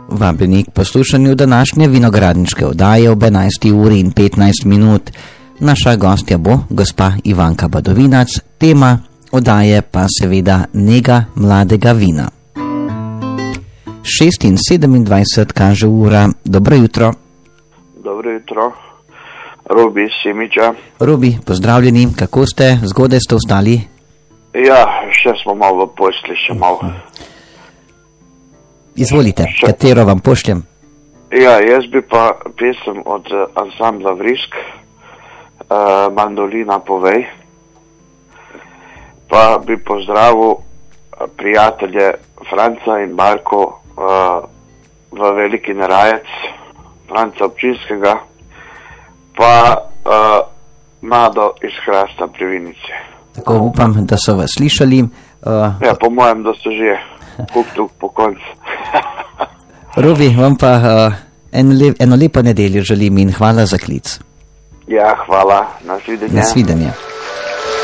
Vabljeni k poslušanju današnje vinogradniške oddaje ob 11:15. Naša gostja bo gospa Ivanka Badovinac, tema oddaje pa seveda nega mladega vina. 6:27 kaže ura. Dobro jutro. Dobro jutro. Robi iz Semiča. Robi, pozdravljeni. Kako ste? Zgodaj ste vstali? Ja, še smo malo v posli, še malo. Izvolite, katero vam pošljem? Ja, jaz bi pa pesem od ansambla Vrisk, Mandolina povej. Pa bi pozdravil prijatelje Franca in Marko v Veliki Nerajec, Franca Občinskega, pa Nado iz Hrasta pri Vinici. Tako upam, da so vas slišali. Ja, po mojem, da so že tuk po koncu. Robi, vam pa eno lepo nedeljo želim in hvala za klic. Ja, hvala. Nasvidenje. Nasvidenje.